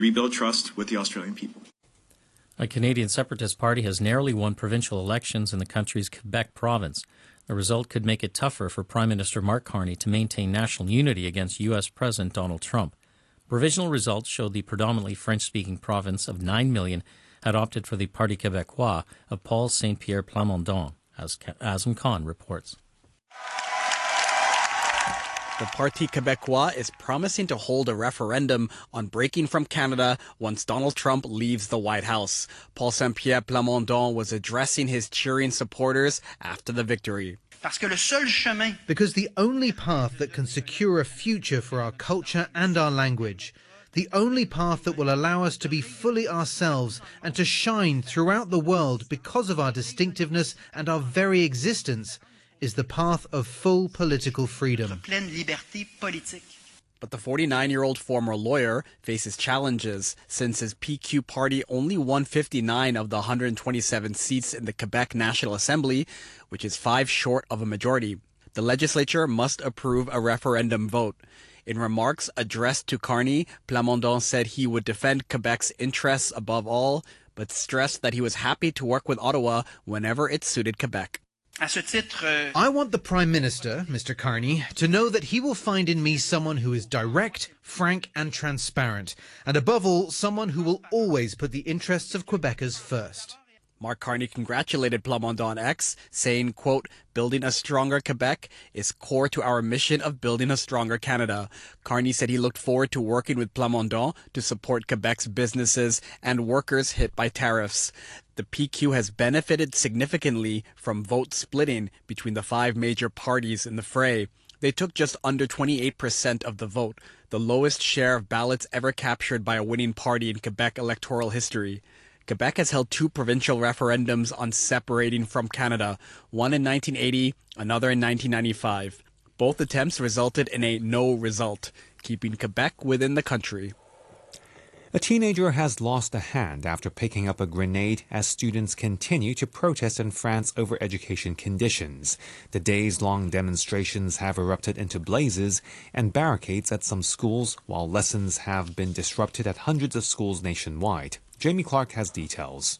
rebuild trust with the Australian people. A Canadian separatist party has narrowly won provincial elections in the country's Quebec province. The result could make it tougher for Prime Minister Mark Carney to maintain national unity against U.S. President Donald Trump. Provisional results showed the predominantly French-speaking province of 9 million had opted for the Parti Québécois of Paul Saint-Pierre Plamondon, as Azam Khan reports. The Parti Québécois is promising to hold a referendum on breaking from Canada once Donald Trump leaves the White House. Paul Saint-Pierre Plamondon was addressing his cheering supporters after the victory. Because the only path that can secure a future for our culture and our language, the only path that will allow us to be fully ourselves and to shine throughout the world because of our distinctiveness and our very existence, is the path of full political freedom. But the 49-year-old former lawyer faces challenges since his PQ party only won 59 of the 127 seats in the Quebec National Assembly, which is 5 short of a majority. The legislature must approve a referendum vote. In remarks addressed to Carney, Plamondon said he would defend Quebec's interests above all, but stressed that he was happy to work with Ottawa whenever it suited Quebec. I want the Prime Minister, Mr. Carney, to know that he will find in me someone who is direct, frank and transparent, and above all, someone who will always put the interests of Quebecers first. Mark Carney congratulated Plamondon X, saying, quote, "Building a stronger Quebec is core to our mission of building a stronger Canada." Carney said he looked forward to working with Plamondon to support Quebec's businesses and workers hit by tariffs. The PQ has benefited significantly from vote splitting between the 5 major parties in the fray. They took just under 28% of the vote, the lowest share of ballots ever captured by a winning party in Quebec electoral history. Quebec has held 2 provincial referendums on separating from Canada, one in 1980, another in 1995. Both attempts resulted in a no result, keeping Quebec within the country. A teenager has lost a hand after picking up a grenade as students continue to protest in France over education conditions. The days-long demonstrations have erupted into blazes and barricades at some schools, while lessons have been disrupted at hundreds of schools nationwide. Jamie Clark has details.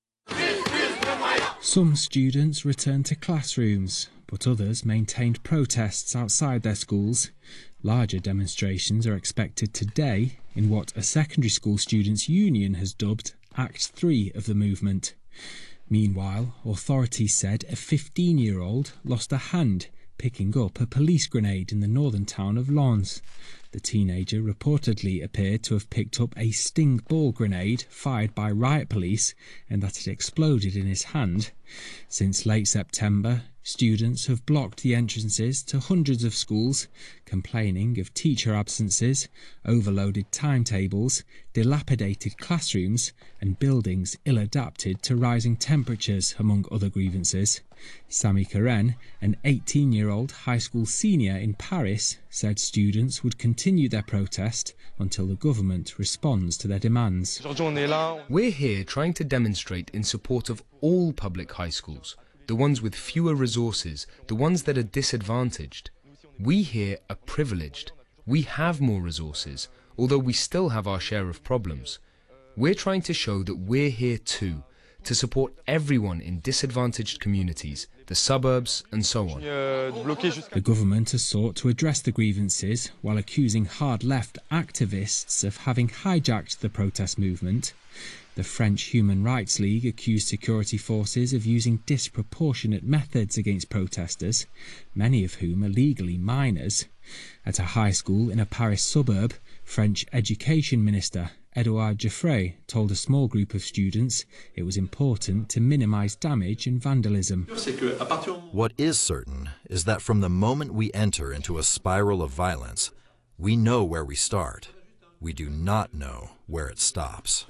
Some students returned to classrooms, but others maintained protests outside their schools. Larger demonstrations are expected today in what a secondary school students' union has dubbed Act 3 of the movement. Meanwhile, authorities said a 15-year-old lost a hand picking up a police grenade in the northern town of Lens. The teenager reportedly appeared to have picked up a sting ball grenade fired by riot police and that it exploded in his hand. Since late September, students have blocked the entrances to hundreds of schools, complaining of teacher absences, overloaded timetables, dilapidated classrooms, and buildings ill-adapted to rising temperatures, among other grievances. Sami Karen, an 18-year-old high school senior in Paris, said students would continue their protest until the government responds to their demands. We're here trying to demonstrate in support of all public high schools, the ones with fewer resources, the ones that are disadvantaged. We here are privileged. We have more resources, although we still have our share of problems. We're trying to show that we're here too, to support everyone in disadvantaged communities, the suburbs and so on. The government has sought to address the grievances while accusing hard-left activists of having hijacked the protest movement. The French Human Rights League accused security forces of using disproportionate methods against protesters, many of whom are legally minors. At a high school in a Paris suburb, French Education Minister Edouard Geoffroy told a small group of students it was important to minimise damage and vandalism. What is certain is that from the moment we enter into a spiral of violence, we know where we start. We do not know where it stops.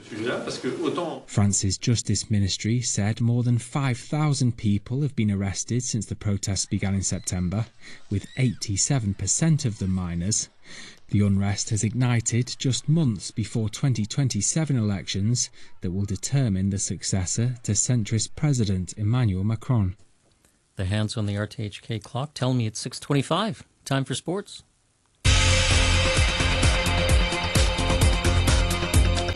France's Justice Ministry said more than 5,000 people have been arrested since the protests began in September, with 87% of them minors. The unrest has ignited just months before 2027 elections that will determine the successor to centrist President Emmanuel Macron. The hands on the RTHK clock tell me it's 6:25. Time for sports.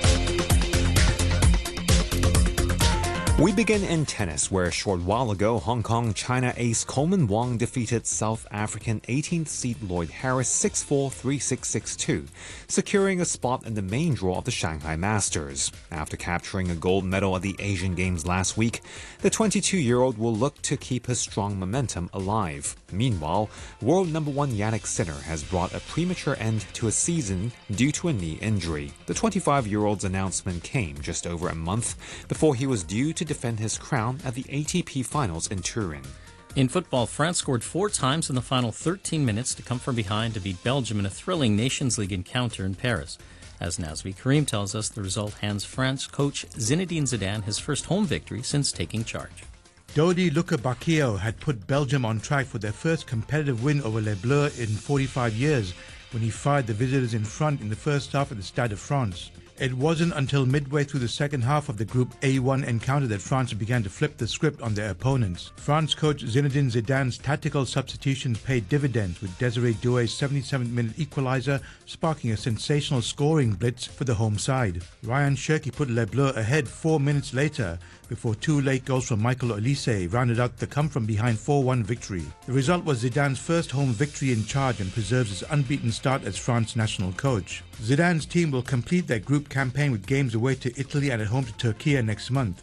We begin in tennis, where a short while ago, Hong Kong China ace Coleman Wong defeated South African 18th seed Lloyd Harris 6-4, 3-6, 6-2, securing a spot in the main draw of the Shanghai Masters. After capturing a gold medal at the Asian Games last week, the 22-year-old will look to keep his strong momentum alive. Meanwhile, world number one Jannik Sinner has brought a premature end to a season due to a knee injury. The 25-year-old's announcement came just over a month before he was due to defend his crown at the ATP Finals in Turin. In football, France scored 4 times in the final 13 minutes to come from behind to beat Belgium in a thrilling Nations League encounter in Paris. As Nazmi Karim tells us, the result hands French coach Zinedine Zidane his first home victory since taking charge. Dodi Luca-Bacchio had put Belgium on track for their first competitive win over Les Bleus in 45 years when he fired the visitors in front in the first half at the Stade de France. It wasn't until midway through the second half of the Group A1 encounter that France began to flip the script on their opponents. France coach Zinedine Zidane's tactical substitutions paid dividends, with Desiree Doué's 77th-minute equaliser sparking a sensational scoring blitz for the home side. Ryan Cherki put Les Bleus ahead 4 minutes later before 2 late goals from Michael Olise rounded out the come-from-behind 4-1 victory. The result was Zidane's first home victory in charge and preserves his unbeaten start as France national coach. Zidane's team will complete their group campaign with games away to Italy and at home to Turkey next month.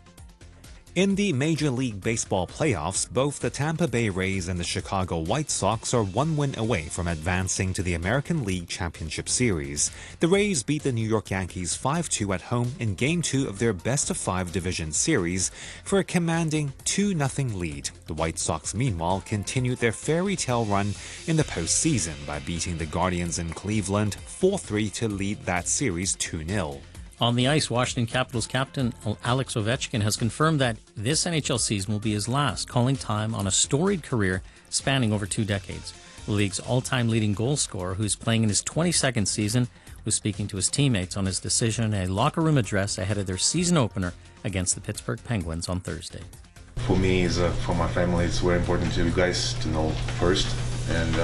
In the Major League Baseball playoffs, both the Tampa Bay Rays and the Chicago White Sox are 1 win away from advancing to the American League Championship Series. The Rays beat the New York Yankees 5-2 at home in Game 2 of their best-of-5 division series for a commanding 2-0 lead. The White Sox, meanwhile, continued their fairy tale run in the postseason by beating the Guardians in Cleveland 4-3 to lead that series 2-0. On the ice, Washington Capitals captain Alex Ovechkin has confirmed that this NHL season will be his last, calling time on a storied career spanning over 2 decades. The league's all-time leading goal scorer, who's playing in his 22nd season, was speaking to his teammates on his decision in a locker room address ahead of their season opener against the Pittsburgh Penguins on Thursday. For me, for my family, it's very important to you guys to know first, and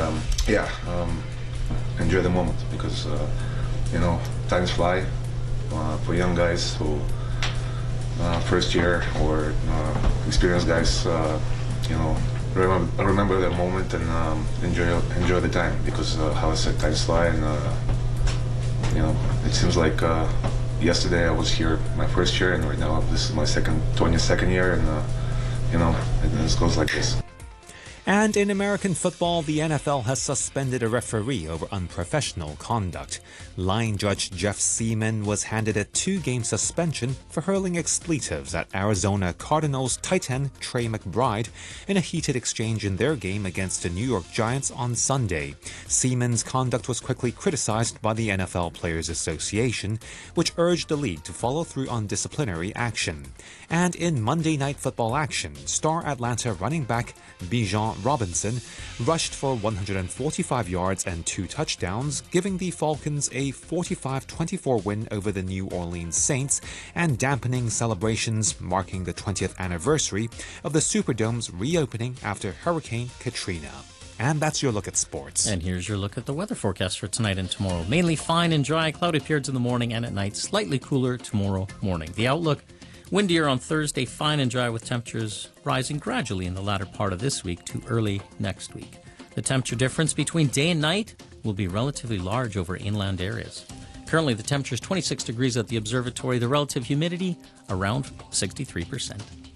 enjoy the moment because times fly. For young guys who first year or experienced guys, remember that moment and enjoy the time because how I said, times fly, and it seems like yesterday I was here my first year, and right now this is my 22nd year, and it just goes like this. And in American football, the NFL has suspended a referee over unprofessional conduct. Line judge Jeff Seaman was handed a 2-game suspension for hurling expletives at Arizona Cardinals tight end Trey McBride in a heated exchange in their game against the New York Giants on Sunday. Seaman's conduct was quickly criticized by the NFL Players Association, which urged the league to follow through on disciplinary action. And in Monday Night Football action, star Atlanta running back Bijan Robinson rushed for 145 yards and 2 touchdowns, giving the Falcons a 45-24 win over the New Orleans Saints and dampening celebrations marking the 20th anniversary of the Superdome's reopening after Hurricane Katrina. And that's your look at sports. And here's your look at the weather forecast for tonight and tomorrow. Mainly fine and dry, cloudy periods in the morning and at night, slightly cooler tomorrow morning. The outlook: windier on Thursday, fine and dry with temperatures rising gradually in the latter part of this week to early next week. The temperature difference between day and night will be relatively large over inland areas. Currently, the temperature is 26 degrees at the observatory. The relative humidity around 63%.